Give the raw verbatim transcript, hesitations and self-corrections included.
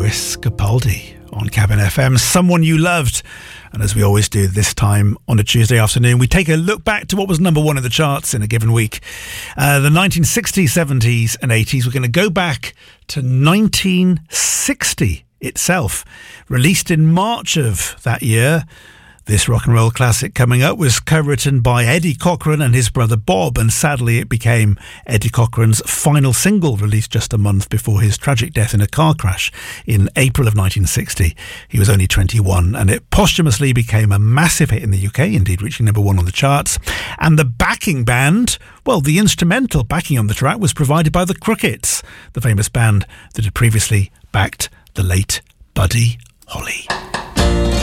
Lewis Capaldi on Cabin F M, Someone You Loved. And as we always do this time on a Tuesday afternoon, we take a look back to what was number one in the charts in a given week. Uh, the nineteen sixties, seventies and eighties. We're going to go back to nineteen sixty itself. Released in March of that year, this rock and roll classic coming up was co-written by Eddie Cochran and his brother Bob, and sadly it became Eddie Cochran's final single, released just a month before his tragic death in a car crash in April of nineteen sixty. He was only twenty-one, and it posthumously became a massive hit in the U K, indeed reaching number one on the charts. And the backing band, well, the instrumental backing on the track was provided by the Crookeds, the famous band that had previously backed the late Buddy Holly.